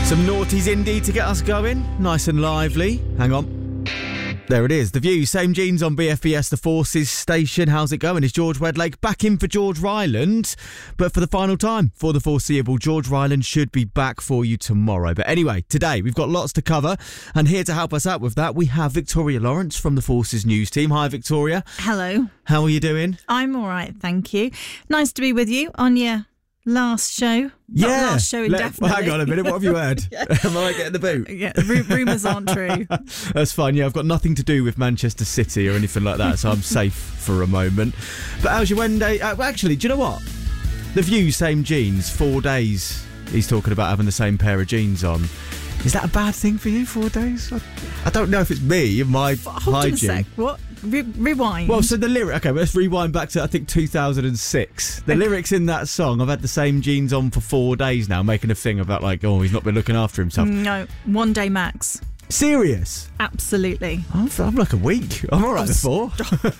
Some noughties indie to get us going, nice and lively. Hang on. There it is. The View, Same Jeans on BFBS, the Forces station. How's it going? Is George Wedlake back in for George Ryland? But for the final time, for the foreseeable, George Ryland should be back for you tomorrow. But anyway, today we've got lots to cover. And here to help us out with that, we have Victoria Lawrence from the Forces News team. Hi, Victoria. Hello. How are you doing? I'm all right, thank you. Nice to be with you on your last show. Yeah. Not last show indefinitely. Well, hang on a minute, what have you heard? Yeah. Am I getting the boot? Yeah, rumours aren't true. That's fine, yeah, I've got nothing to do with Manchester City or anything like that, so I'm safe for a moment. But how's your Wednesday? Actually, do you know what? The View, Same Jeans, 4 days he's talking about having the same pair of jeans on. Is that a bad thing for you, 4 days? I don't know if it's me and my Hold hygiene. on a sec, what? Rewind. Well, so the lyric, okay, let's rewind back to, I think, 2006. The lyrics in that song, I've had the same jeans on for 4 days now, making a thing about, like, oh, he's not been looking after himself. No, 1 day max. Serious? Absolutely. I'm like a week. I'm all right before.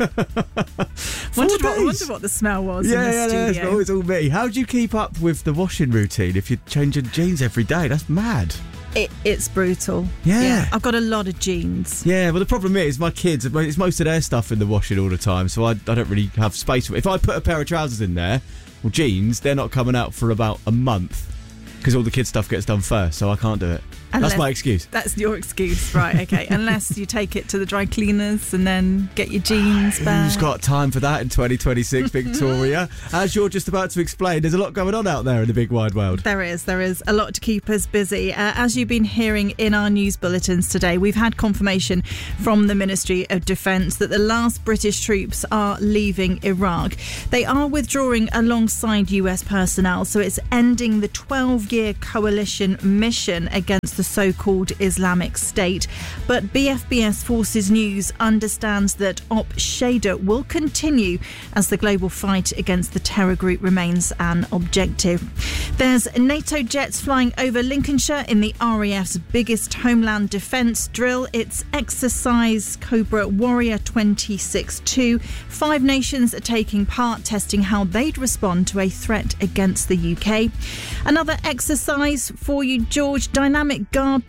Wondered what the smell was in the studio. It's all me. How do you keep up with the washing routine if you're changing jeans every day? That's mad. It's brutal. Yeah. I've got a lot of jeans. Yeah, well, the problem is my kids, it's most of their stuff in the washing all the time, so I don't really have space for it. If I put a pair of trousers in there, or jeans, they're not coming out for about a month because all the kids' stuff gets done first, so I can't do it. That's my excuse. That's your excuse, right, okay. Unless you take it to the dry cleaners and then get your jeans back. Who's got time for that in 2026, Victoria? As you're just about to explain, there's a lot going on out there in the big wide world. There is a lot to keep us busy. As you've been hearing in our news bulletins today, we've had confirmation from the Ministry of Defence that the last British troops are leaving Iraq. They are withdrawing alongside US personnel, so it's ending the 12-year coalition mission against the so-called Islamic State. But BFBS Forces News understands that Op Shader will continue as the global fight against the terror group remains an objective. There's NATO jets flying over Lincolnshire in the RAF's biggest homeland defence drill. It's Exercise Cobra Warrior 26-2. 5 nations are taking part, testing how they'd respond to a threat against the UK. Another exercise for you, George, Dynamic Guard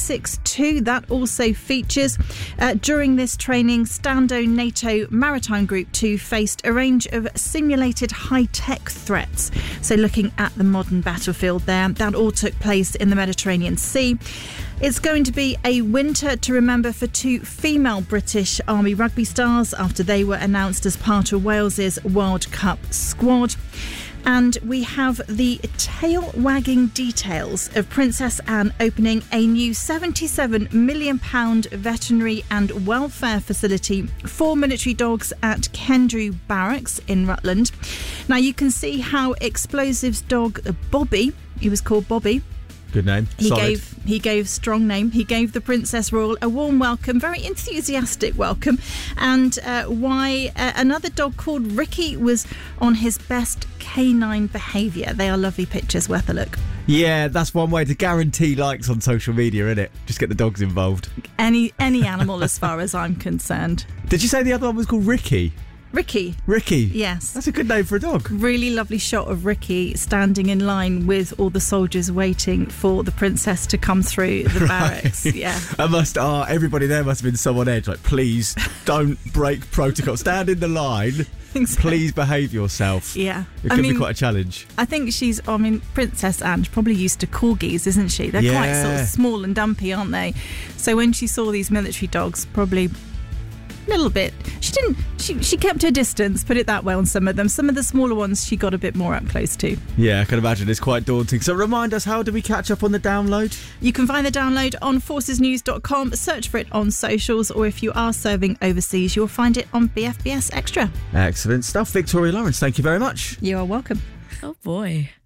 26-2. That also features. During this training, Stando NATO Maritime Group 2 faced a range of simulated high-tech threats. So looking at the modern battlefield there, that all took place in the Mediterranean Sea. It's going to be a winter to remember for 2 female British Army rugby stars after they were announced as part of Wales's World Cup squad. And we have the tail-wagging details of Princess Anne opening a new £77 million veterinary and welfare facility for military dogs at Kendrew Barracks in Rutland. Now, you can see how Explosives dog Bobby, he was called Bobby, good name. He gave strong name. He gave the Princess Royal a warm welcome, very enthusiastic welcome. And why another dog called Ricky was on his best canine behaviour. They are lovely pictures, worth a look. Yeah, that's one way to guarantee likes on social media, isn't it? Just get the dogs involved. Any animal as far as I'm concerned. Did you say the other one was called Ricky? Ricky. Yes. That's a good name for a dog. Really lovely shot of Ricky standing in line with all the soldiers waiting for the princess to come through the barracks. Yeah. Everybody there must have been so on edge. Like, please don't break protocol. Stand in the line. Exactly. Please behave yourself. Yeah. It could be quite a challenge. I think Princess Anne's probably used to corgis, isn't she? They're quite sort of small and dumpy, aren't they? So when she saw these military dogs, probably little bit. She kept her distance, put it that way, on some of them. Some of the smaller ones she got a bit more up close to. Yeah, I can imagine it's quite daunting. So remind us, how do we catch up on the download? You can find the download on forcesnews.com, search for it on socials, or if you are serving overseas, you'll find it on BFBS Extra. Excellent stuff. Victoria Lawrence, thank you very much. You are welcome. Oh boy.